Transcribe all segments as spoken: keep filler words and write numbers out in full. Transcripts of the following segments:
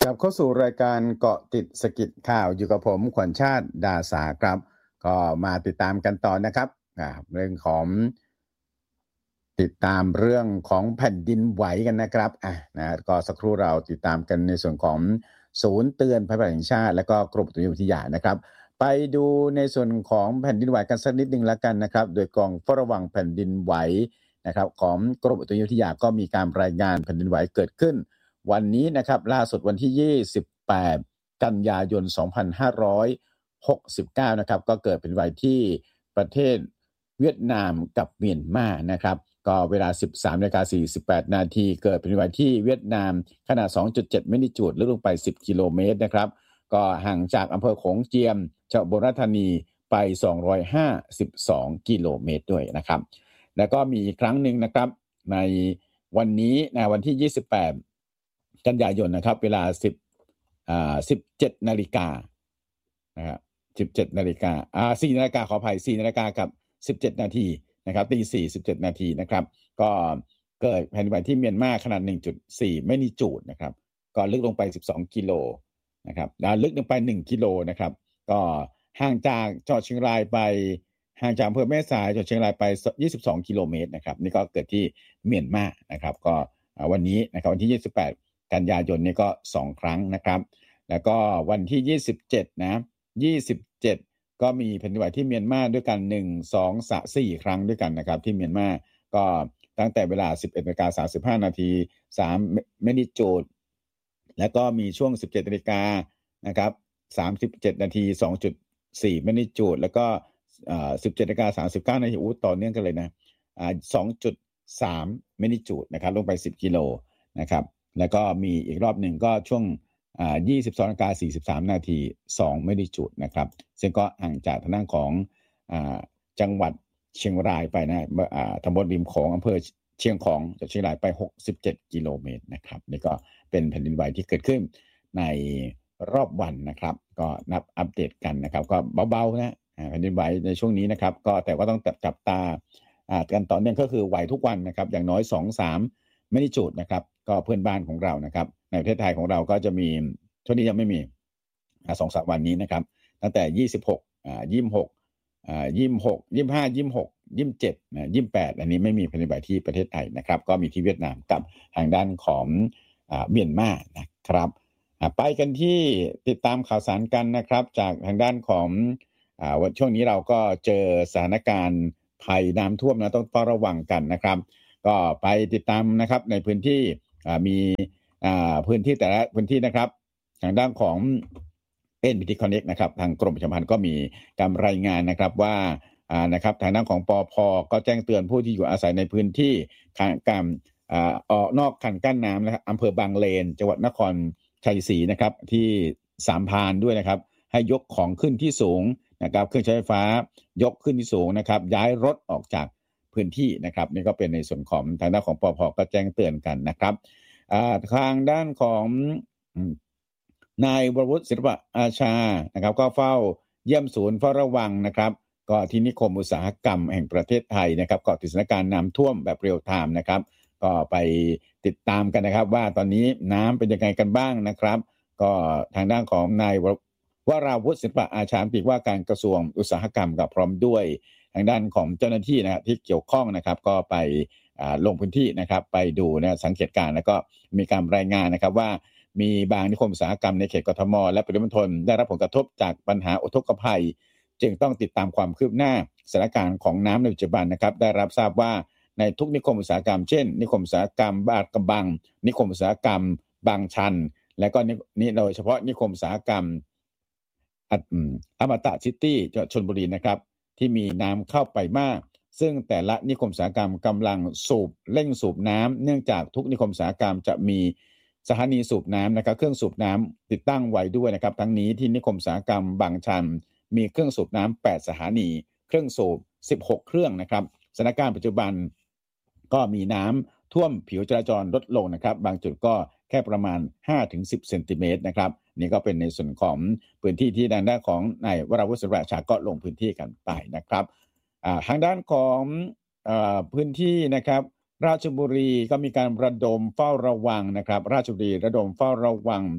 ลับเข้าสู่รายการเกาะติดสกิดข่าวอยู่กับผมขวัญชาติดาสาครับก็มาติดตามกันต่อนะครับเรื่องของติดตามเรื่องของแผ่นดินไหวกันนะครับอ่ะนะก็สักครู่เราติดตามกันในส่วนของศูนย์เตือนภัยพิบัติแห่งชาติและก็กรมอุตุนิยมวิทยานะครับไปดูในส่วนของแผ่นดินไหวกันสักนิดนึงแล้วกันนะครับโดยกองเฝ้าระวังแผ่นดินไหวนะครับของกรมอุตุนิยมวิทยาก็มีการรายงานแผ่นดินไหวเกิดขึ้นวันนี้นะครับล่าสุดวันที่ยี่สิบแปดกันยายนสองพันห้าร้อยหกสิบเก้านะครับก็เกิดเป็นไหวที่ประเทศเวียดนามกับเมียนมานะครับก็เวลา สิบสามนาฬิกาสี่สิบแปดนาทีเกิดเป็นไหวที่เวียดนามขนาด สองจุดเจ็ด แมกนิจูดลึกลงไปสิบกิโลเมตรนะครับก็ห่างจากอำเภอโขงเจียมจังหวัดอุบลราชธานีไปสองร้อยห้าสิบสองกิโลเมตรด้วยนะครับแล้วก็มีอีกครั้งนึงนะครับในวันนี้นะวันที่ยี่สิบแปดกันยายนนะครับเวลา10อ่าสิบเจ็ดนาฬิกานะครับสิบเจ็ดนาฬิกาอ่าสี่นาฬิกาขออภัยสี่นาฬิกากับสิบเจ็ดนาทีนะครับตีสี่ สิบเจ็ดนาทีนะครับก็เกิดแผ่นดินไหวที่เมียนมาขนาด หนึ่งจุดสี่ แมกนิจูดนะครับก็ลึกลงไปสิบสองกิโลนะครับแล้วลึกลงไปหนึ่งกิโลนะครับก็ห่างจากจังหวัดเชียงรายไปห่างจากอำเภอแม่สายจังหวัดเชียงรายไปยี่สิบสองกิโลเมตรนะครับนี่ก็เกิดที่เมียนมานะครับก็วันนี้นะครับวันที่ยี่สิบแปดกันยายนนี่ก็สองครั้งนะครับแล้วก็วันที่ยี่สิบเจ็ดนะยี่สิบเจ็ดก็มีแผ่นดินไหวที่เมียนมาด้วยกันหนึ่ง สอง สาม สี่ครั้งด้วยกันนะครับที่เมียนมาก็ตั้งแต่เวลา สิบเอ็ดนาฬิกาสามสิบห้านาทีสามแมกนิจูดแล้วก็มีช่วง สิบเจ็ดนาฬิกานะครับสามสิบเจ็ดนาที สองจุดสี่ แมกนิจูดแล้วก็เอ่อ สิบเจ็ดนาฬิกาสามสิบเก้านาทีอู้ต่อเนื่องกันเลยนะอ่า สองจุดสาม แมกนิจูดนะครับลงไปสิบกิโลนะครับแล้วก็มีอีกรอบหนึ่งก็ช่วงอ่า ยี่สิบสองนาฬิกาสี่สิบสามนาทีสองแมกนิจูดนะครับซึ่งก็ห่างจากทางด้านของอ่าจังหวัดเชียงรายไปนะอ่าตำบลริมโขงอำเภอเชียงของจากเชียงรายไปหกสิบเจ็ดกิโลเมตรนะครับนี่ก็เป็นแผ่นดินไหวที่เกิดขึ้นในรอบวันนะครับก็นับอัปเดตกันนะครับก็เบาๆนะแผ่นดินไหวในช่วงนี้นะครับก็แต่ว่าต้องจับตาอ่ากันต่อเนื่องก็คือไหวทุกวันนะครับอย่างน้อย สองถึงสาม แมกนิจูดนะครับก็เพื่อนบ้านของเรานะครับในประเทศไทยของเราก็จะมีช่วงนี้ยังไม่มีอ่า สองถึงสาม วันนี้นะครับตั้งแต่ยี่สิบหกอ่ายี่สิบหกอ่ายี่สิบหก ยี่สิบห้า ยี่สิบหก ยี่สิบเจ็ดนะยี่สิบแปดอันนี้ไม่มีแผ่นดินไหวที่ประเทศไทยนะครับก็มีที่เวียดนามกับทางด้านของอ่าเมียนมานะครับไปกันที่ติดตามข่าวสารกันนะครับจากทางด้านของอ่าวันช่วงนี้เราก็เจอสถานการณ์ภัยน้ำท่วมนะต้องเฝ้าระวังกันนะครับก็ไปติดตามนะครับในพื้นที่อ่ามีอ่าพื้นที่แต่ละพื้นที่นะครับทางด้านของ เอ็น พี ที Connect นะครับทางกรมประชาสัมพันธ์ก็มีการรายงานนะครับว่าอ่านะครับทางด้านของปภ.ก็แจ้งเตือนผู้ที่อยู่อาศัยในพื้นที่การอ่าออกนอกคันกั้นน้ำนะครับอำเภอบางเลนจังหวัดนครชัยศรีนะครับที่สามพรานด้วยนะครับให้ยกของขึ้นที่สูงนะครับเครื่องใช้ไฟฟ้ายกขึ้นที่สูงนะครับย้ายรถออกจากพื้นที่นะครับนี่ก็เป็นในส่วนของทางด้านของปภ.ก็แจ้งเตือนกันนะครับอ่าทางด้านของนายวรวุฒิศิลปะอาชานะครับก็เฝ้าเยี่ยมศูนย์เฝ้าระวังนะครับก็ที่นิคมอุตสาหกรรมแห่งประเทศไทยนะครับก็ติดสถานการณ์น้ำท่วมแบบเรียลไทม์นะครับก็ไปติดตามกันนะครับว่าตอนนี้น้ำเป็นยังไงกันบ้างนะครับก็ทางด้านของนายวราวุฒิศิลปะอาชาปีกว่าการกระทรวงอุตสาหกรรมกับพร้อมด้วยทางด้านของเจ้าหน้าที่นะครับที่เกี่ยวข้องนะครับก็ไปลงพื้นที่นะครับไปดูนะสังเกตการณ์แล้วก็มีการรายงานนะครับว่ามีบางนิคมอุตสาหกรรมในเขตกทมและปริมณฑลได้รับผลกระทบจากปัญหาอุทกภัยจึงต้องติดตามความคืบหน้าสถานการณ์ของน้ำในปัจจุบันนะครับได้รับทราบว่าในทุกนิคมอุตสาหกรรมเช่นนิคมอุตสาหกรรมบางกระบังนิคมอุตสาหกรรมบางชันและก็นี่โดยเฉพาะนิคมอุตสาหกรรมอมตะซิตี้จังหวัดชลบุรีนะครับที่มีน้ำเข้าไปมากซึ่งแต่ละนิคมอุตสาหกรรมกำลังสูบเร่งสูบน้ำเนื่องจากทุกนิคมอุตสาหกรรมจะมีสถานีสูบน้ำนะครับเครื่องสูบน้ำติดตั้งไว้ด้วยนะครับทั้งนี้ที่นิคมอุตสาหกรรมบางชันมีเครื่องสูบน้ำแปดสถานีเครื่องสูบสิบหกเครื่องนะครับสถานการณ์ปัจจุบันก็มีน้ำท่วมผิวจราจรลดลงนะครับบางจุดก็แค่ประมาณ ห้าถึงสิบ เซนติเมตรนะครับนี่ก็เป็นในส่วนของพื้นที่ที่ทางด้านของนายวราวุฒิศิลปะอาชาก็ลงพื้นที่กันไปนะครับทางด้านของพื้นที่นะครับราชบุรีก็มีการระดมเฝ้าระวังนะครับราชบุรีระดมเฝ้าระวัง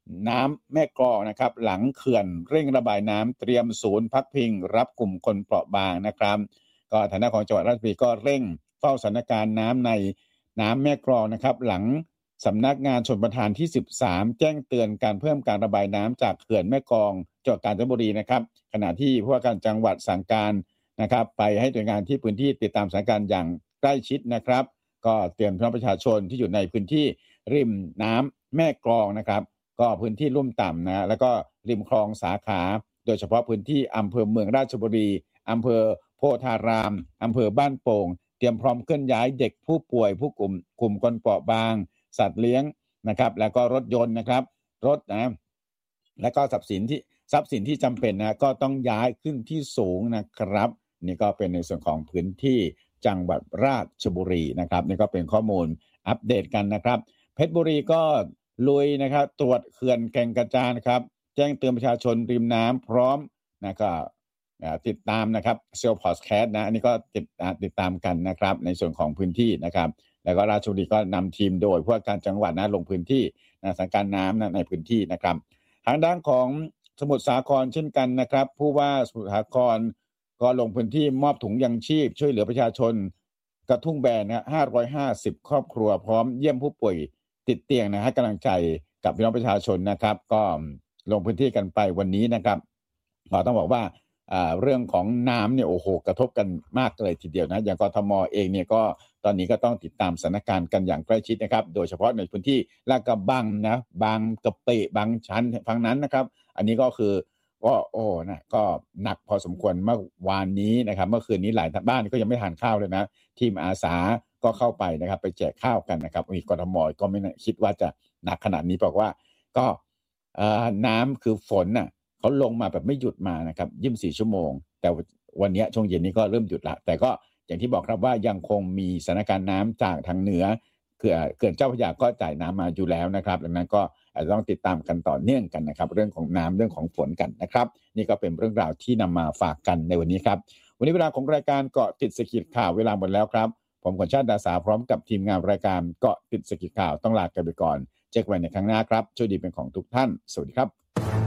น้ำแม่กลองนะครับหลังเขื่อนเร่งระบายน้ำเตรียมศูนย์พักพิงรับกลุ่มคนเปราะบางนะครับก็ฐานะของจังหวัดราชบุรีก็เร่งเฝ้าสถานการณ์น้ำในน้ำแม่กลองนะครับหลังสำนักงานชลประทานที่สิบสามแจ้งเตือนการเพิ่มการระบายน้ำจากเขื่อนแม่กลองจังหวัดกาญจนบุรีนะครับขณะที่ผู้ว่าการจังหวัดสั่งการนะครับไปให้หน่วยงานที่พื้นที่ติดตามสถานการณ์อย่างใกล้ชิดนะครับก็เตือนพี่น้องประชาชนที่อยู่ในพื้นที่ริมน้ำแม่กลองนะครับก็พื้นที่ลุ่มต่ำนะแล้วก็ริมคลองสาขาโดยเฉพาะพื้นที่อำเภอเมืองราชบุรีอำเภอโพธารามอำเภอบ้านโป่งเตรียมพร้อมเคลื่อนย้ายเด็กผู้ป่วยผู้กลุ่มกลุ่มคนเปราะบางสัตว์เลี้ยงนะครับแล้วก็รถยนต์นะครับรถนะแล้วก็ทรัพย์สินที่ทรัพย์สินที่จำเป็นนะก็ต้องย้ายขึ้นที่สูงนะครับนี่ก็เป็นในส่วนของพื้นที่จังหวัดราชบุรีนะครับนี่ก็เป็นข้อมูลอัปเดตกันนะครับเพชรบุรีก็ลุยนะครับตรวจเขื่อนแก่งกระจานครับแจ้งเตือนประชาชนริมน้ำพร้อมนะก็ติดตามนะครับเซลล์พอดแคสต์นะอันนี้ก็ติดติดตามกันนะครับในส่วนของพื้นที่นะครับแล้วก็ราชบุรีก็นำทีมโดยผู้ว่าการจังหวัดนะลงพื้นที่นะสถานการณ์น้ำนะในพื้นที่นะครับทางด้านของสมุทรสาครเช่นกันนะครับผู้ว่าสมุทรสาครก็ลงพื้นที่มอบถุงยังชีพช่วยเหลือประชาชนกระทุ่งแบนนะห้าร้อยห้าสิบครอบครัวพร้อมเยี่ยมผู้ป่วยติดเตียงนะให้กำลังใจกับพี่น้องประชาชนนะครับก็ลงพื้นที่กันไปวันนี้นะครับก็ต้องบอกว่าเรื่องของน้ำเนี่ยโอ้โหกระทบกันมากเลยทีเดียวนะอย่างกทมเองเนี่ยก็ตอนนี้ก็ต้องติดตามสถานการณ์กันอย่างใกล้ชิดนะครับโดยเฉพาะในพื้นที่ลาดกระบังนะบางกะปิบางชั้นฝั่งนั้นนะครับอันนี้ก็คือก็โอ้นะก็หนักพอสมควรเมื่อวานนี้นะครับเมื่อคืนนี้หลายบ้านก็ยังไม่ทานข้าวเลยนะทีมอาสาก็เข้าไปนะครับไปแจกข้าวกันนะครับมีกทมก็ไม่คิดว่าจะหนักขนาดนี้บอกว่าก็น้ำคือฝนน่ะเขาลงมาแบบไม่หยุดมานะครับยี่สิบสี่ชั่วโมงแต่วันนี้ช่วงเย็นนี้ก็เริ่มหยุดละแต่ก็อย่างที่บอกครับว่ายังคงมีสถานการณ์น้ำจากทางเหนือเขื่อนเจ้าพระยาก็จ่ายน้ำมาอยู่แล้วนะครับดังนั้นก็อาจจะต้องติดตามกันต่อเนื่องกันนะครับเรื่องของน้ำเรื่องของฝนกันนะครับนี่ก็เป็นเรื่องราวที่นำมาฝากกันในวันนี้ครับวันนี้เวลาของรายการเกาะติดเศรษฐกิจข่าวเวลาหมดแล้วครับผมขวัญชาติดาษาพร้อมกับทีมงานรายการเกาะติดเศรษฐกิจข่าวต้องลากันไปก่อนเจอกันใหม่ในครั้งหน้าครับโชคดีเป็นของทุกท่านสวัสดีครับ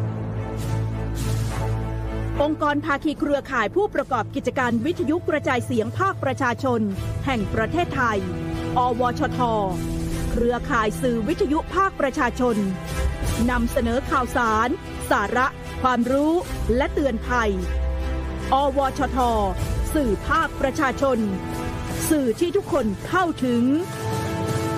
องค์กรภาคีเครือข่ายผู้ประกอบกิจการวิทยุกระจายเสียงภาคประชาชนแห่งประเทศไทยอวชทเครือข่ายสื่อวิทยุภาคประชาชนนำเสนอข่าวสารสาระความรู้และเตือนภัยอวชทสื่อภาคประชาชนสื่อที่ทุกคนเข้าถึง